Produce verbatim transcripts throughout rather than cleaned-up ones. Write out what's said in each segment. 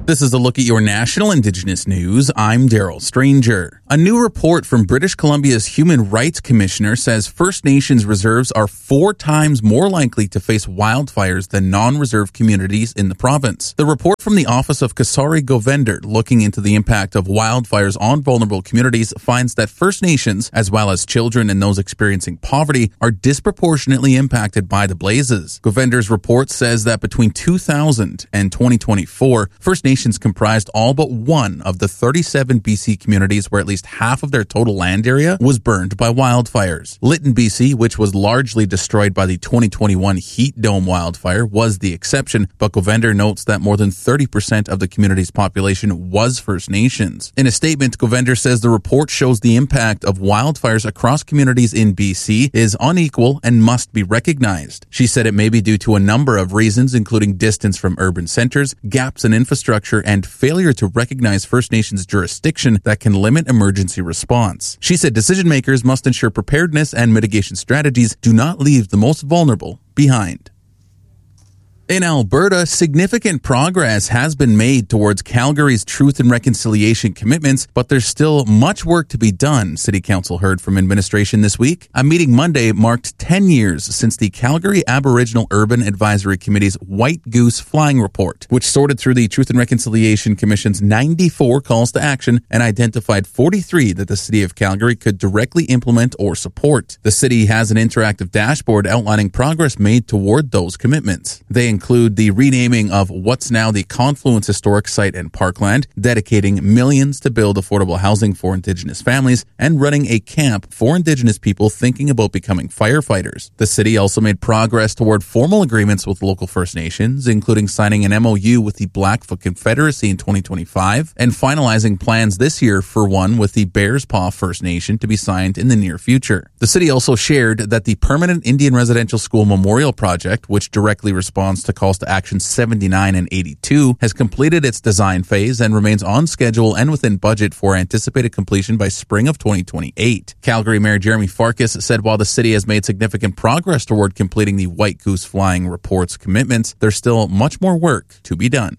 This is a look at your national Indigenous news. I'm Daryl Stranger. A new report from British Columbia's Human Rights Commissioner says First Nations reserves are four times more likely to face wildfires than non-reserve communities in the province. The report from the Office of Kasari Govender, looking into the impact of wildfires on vulnerable communities, finds that First Nations, as well as children and those experiencing poverty, are disproportionately impacted by the blazes. Govender's report says that between two thousand and twenty twenty-four, First Nations comprised all but one of the thirty-seven B C communities where at least half of their total land area was burned by wildfires. Lytton, B C, which was largely destroyed by the twenty twenty-one Heat Dome wildfire, was the exception, but Govender notes that more than thirty percent of the community's population was First Nations. In a statement, Govender says the report shows the impact of wildfires across communities in B C is unequal and must be recognized. She said it may be due to a number of reasons, including distance from urban centers, gaps in infrastructure, and failure to recognize First Nations jurisdiction that can limit emergency response. She said decision makers must ensure preparedness and mitigation strategies do not leave the most vulnerable behind. In Alberta, significant progress has been made towards Calgary's truth and reconciliation commitments, but there's still much work to be done, City Council heard from administration this week. A meeting Monday marked ten years since the Calgary Aboriginal Urban Advisory Committee's White Goose Flying Report, which sorted through the Truth and Reconciliation Commission's ninety-four calls to action and identified forty-three that the City of Calgary could directly implement or support. The city has an interactive dashboard outlining progress made toward those commitments. They include the renaming of what's now the Confluence Historic Site and Parkland, dedicating millions to build affordable housing for Indigenous families, and running a camp for Indigenous people thinking about becoming firefighters. The city also made progress toward formal agreements with local First Nations, including signing an M O U with the Blackfoot Confederacy in twenty twenty-five, and finalizing plans this year for one with the Bears Paw First Nation to be signed in the near future. The city also shared that the Permanent Indian Residential School Memorial Project, which directly responds to calls to action seventy-nine and eighty-two, has completed its design phase and remains on schedule and within budget for anticipated completion by spring of twenty twenty-eight. Calgary Mayor Jeremy Farkas said while the city has made significant progress toward completing the White Goose Flying Report's commitments, there's still much more work to be done.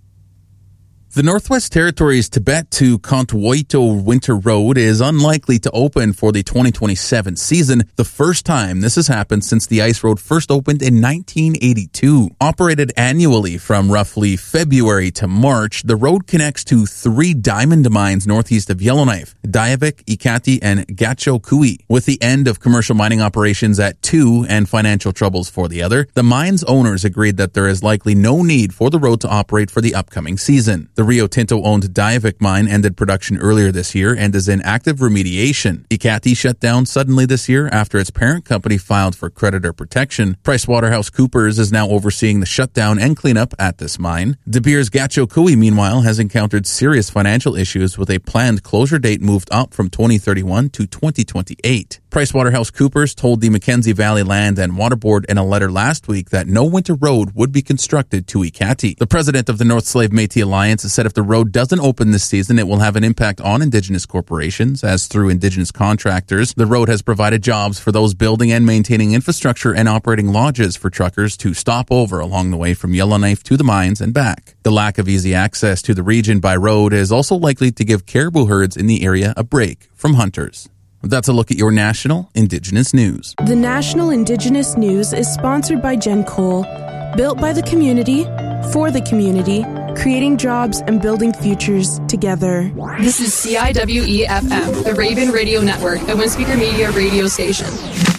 The Northwest Territories Tibet to Contwoito Winter Road is unlikely to open for the twenty twenty-seven season, the first time this has happened since the ice road first opened in nineteen eighty-two. Operated annually from roughly February to March, the road connects to three diamond mines northeast of Yellowknife, Diavik, Ikati, and Gachokui. With the end of commercial mining operations at two and financial troubles for the other, the mine's owners agreed that there is likely no need for the road to operate for the upcoming season. The Rio Tinto-owned Diavik mine ended production earlier this year and is in active remediation. Ikati shut down suddenly this year after its parent company filed for creditor protection. PricewaterhouseCoopers is now overseeing the shutdown and cleanup at this mine. De Beers Gachokui, meanwhile, has encountered serious financial issues with a planned closure date moved up from twenty thirty-one to twenty twenty-eight. PricewaterhouseCoopers told the Mackenzie Valley Land and Water Board in a letter last week that no winter road would be constructed to Ikati. The president of the North Slave Métis Alliance said if the road doesn't open this season, it will have an impact on Indigenous corporations, as through Indigenous contractors, the road has provided jobs for those building and maintaining infrastructure and operating lodges for truckers to stop over along the way from Yellowknife to the mines and back. The lack of easy access to the region by road is also likely to give caribou herds in the area a break from hunters. That's a look at your national Indigenous news. The National Indigenous News is sponsored by Gen Cole, built by the community, for the community, creating jobs and building futures together. This is C I W E F M, the Raven Radio Network, a Windspeaker Media radio station.